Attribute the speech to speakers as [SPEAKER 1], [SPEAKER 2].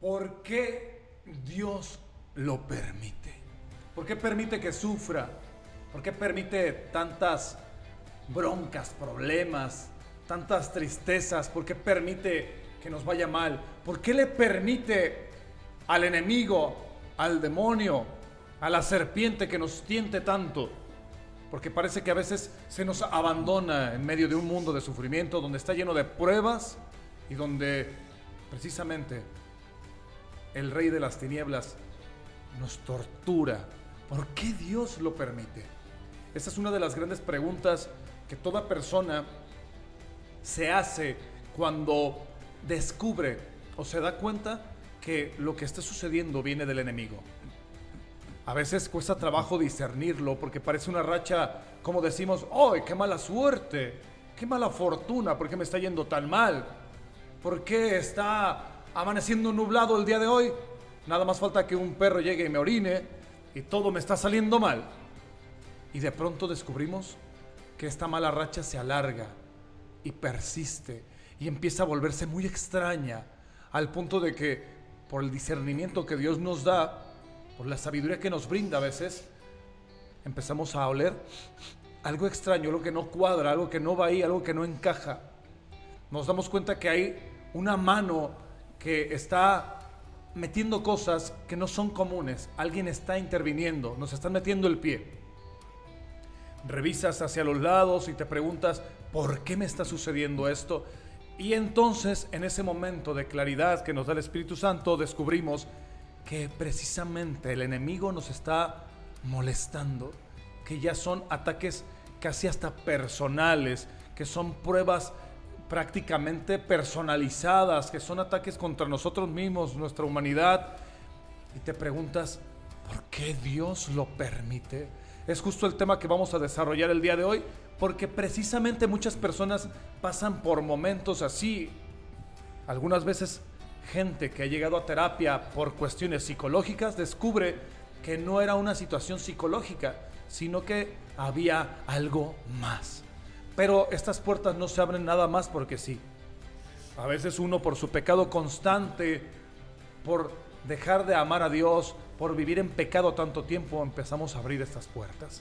[SPEAKER 1] ¿Por qué Dios lo permite? ¿Por qué permite que sufra? ¿Por qué permite tantas broncas, problemas, tantas tristezas? ¿Por qué permite que nos vaya mal? ¿Por qué le permite al enemigo, al demonio, a la serpiente que nos tiente tanto? Porque parece que a veces se nos abandona en medio de un mundo de sufrimiento donde está lleno de pruebas y donde precisamente el rey de las tinieblas nos tortura. ¿Por qué Dios lo permite? Esa es una de las grandes preguntas que toda persona se hace cuando descubre o se da cuenta que lo que está sucediendo viene del enemigo. A veces cuesta trabajo discernirlo porque parece una racha, como decimos, ¡ay, qué mala suerte! ¡Qué mala fortuna! ¿Por qué me está yendo tan mal? ¿Por qué está amaneciendo nublado el día de hoy? Nada más falta que un perro llegue y me orine y todo me está saliendo mal. Y de pronto descubrimos que esta mala racha se alarga y persiste y empieza a volverse muy extraña, al punto de que por el discernimiento que Dios nos da, por la sabiduría que nos brinda a veces, empezamos a oler algo extraño, algo que no cuadra, algo que no va ahí, algo que no encaja. Nos damos cuenta que hay una mano que está metiendo cosas que no son comunes. Alguien está interviniendo, nos están metiendo el pie. Revisas hacia los lados y te preguntas, ¿por qué me está sucediendo esto? Y entonces, en ese momento de claridad que nos da el Espíritu Santo, descubrimos que precisamente el enemigo nos está molestando, que ya son ataques casi hasta personales, que son pruebas prácticamente personalizadas, que son ataques contra nosotros mismos, nuestra humanidad. Y te preguntas, ¿por qué Dios lo permite? Es justo el tema que vamos a desarrollar el día de hoy, porque precisamente muchas personas pasan por momentos así. Algunas veces gente que ha llegado a terapia por cuestiones psicológicas descubre que no era una situación psicológica, sino que había algo más. Pero estas puertas no se abren nada más porque sí. A veces uno, por su pecado constante, por dejar de amar a Dios, por vivir en pecado tanto tiempo, empezamos a abrir estas puertas.